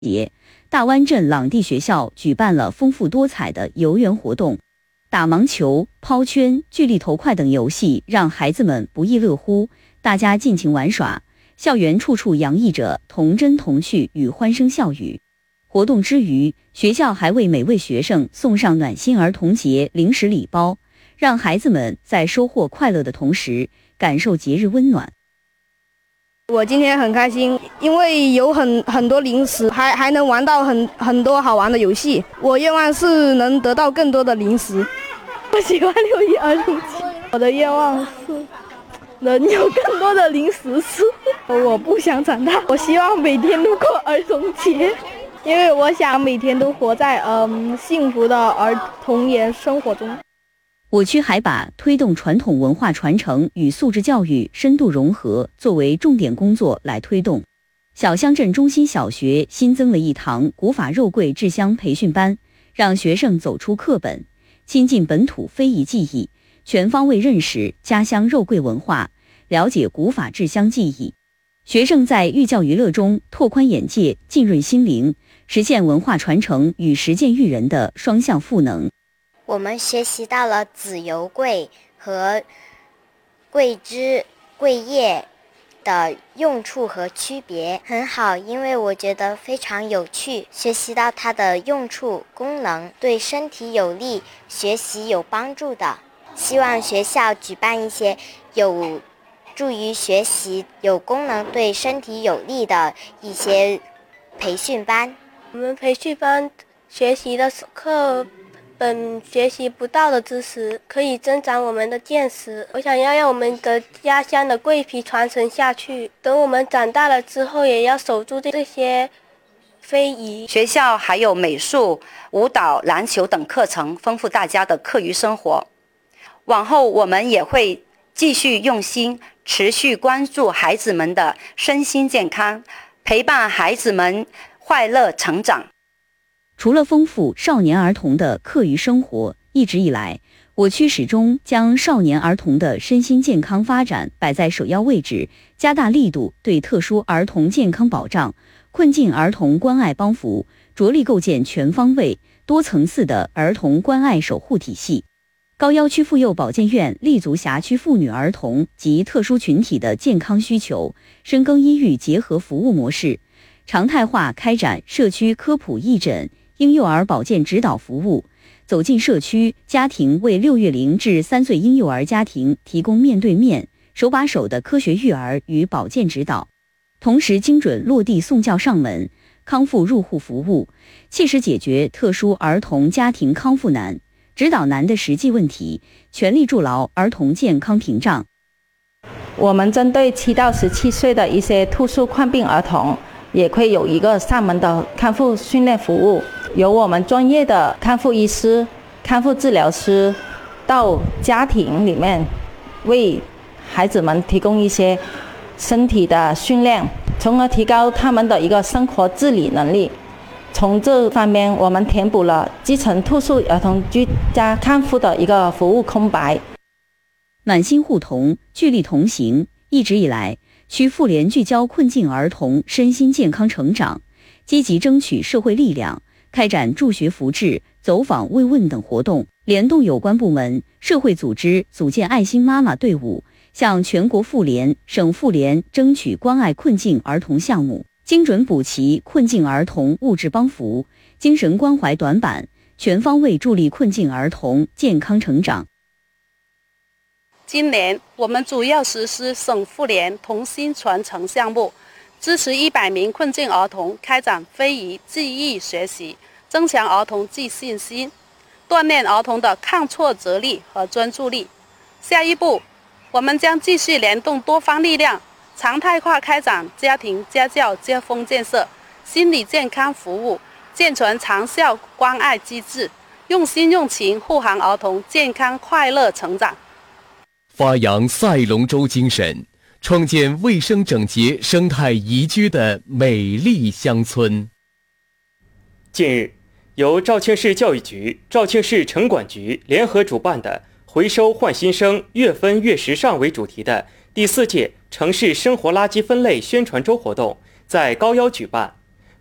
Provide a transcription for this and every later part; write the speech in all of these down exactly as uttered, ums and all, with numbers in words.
节，大湾镇朗地学校举办了丰富多彩的游园活动，打盲球、抛圈、巨力投快等游戏让孩子们不亦乐乎，大家尽情玩耍，校园处处洋溢着童真童趣与欢声笑语。活动之余，学校还为每位学生送上暖心儿童节零食礼包，让孩子们在收获快乐的同时，感受节日温暖。 我今天很开心，因为有很很多零食，还还能玩到很很多好玩的游戏。我愿望是能得到更多的零食。 我喜欢六一儿童节，我的愿望是能有更多的零食吃。我不想长大，我希望每天都过儿童节，因为我想每天都活在嗯幸福的儿童年生活中。 我区还把推动传统文化传承与素质教育深度融合作为重点工作来推动。小乡镇中心小学新增了一堂古法肉桂制香培训班，让学生走出课本，亲近本土非遗技艺，全方位认识家乡肉桂文化，了解古法制香技艺。学生在寓教于乐中拓宽眼界，浸润心灵，实现文化传承与实践育人的双向赋能。 我们学习到了籽油桂和桂枝、桂叶的用处和区别，很好，因为我觉得非常有趣，学习到它的用处、功能，对身体有利，学习有帮助的。希望学校举办一些有助于学习、有功能、对身体有利的一些培训班。 我们培训班学习的课本学习不到的知识，可以增长我们的见识。我想要让我们的家乡的桂皮传承下去，等我们长大了之后，也要守住这些非遗。 学校还有美术、舞蹈、篮球等课程，丰富大家的课余生活。往后我们也会继续用心，持续关注孩子们的身心健康，陪伴孩子们快乐成长。 除了丰富少年儿童的课余生活，一直以来，我区始终将少年儿童的身心健康发展摆在首要位置，加大力度对特殊儿童健康保障、困境儿童关爱帮扶，着力构建全方位、多层次的儿童关爱守护体系。高要区妇幼保健院立足辖区妇女儿童及特殊群体的健康需求，深耕医育结合服务模式，常态化开展社区科普义诊、婴幼儿保健指导服务，走进社区家庭，为六月龄至三岁婴幼儿家庭提供面对面、手把手的科学育儿与保健指导，同时精准落地送教上门、康复入户服务，切实解决特殊儿童家庭康复难、指导难的实际问题，全力筑牢儿童健康屏障。 我们针对七到十七岁的一些特殊患病儿童，也会有一个上门的康复训练服务，由我们专业的康复医师、康复治疗师到家庭里面，为孩子们提供一些身体的训练，从而提高他们的一个生活自理能力。从这方面，我们填补了基层特殊儿童居家康复的一个服务空白。 暖心互同，聚力同行，一直以来，区妇联聚焦困境儿童身心健康成长，积极争取社会力量，开展助学扶志、走访慰问等活动，联动有关部门、社会组织组建爱心妈妈队伍，向全国妇联、省妇联争取关爱困境儿童项目，精准补齐困境儿童物质帮扶、精神关怀短板，全方位助力困境儿童健康成长。 今年我们主要实施省妇联同心传承项目，支持一百名困境儿童开展非遗技艺学习，增强儿童自信心，锻炼儿童的抗挫折力和专注力。下一步，我们将继续联动多方力量，常态化开展家庭家教接风建设、心理健康服务，健全长效关爱机制，用心用情护航儿童健康快乐成长。 发扬赛龙舟精神，创建卫生整洁、生态宜居的美丽乡村。 近日，由肇庆市教育局、肇庆市城管局联合主办的“回收换新生，越分越时尚”为主题的第四届城市生活垃圾分类宣传周活动在高要举办。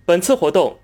本次活动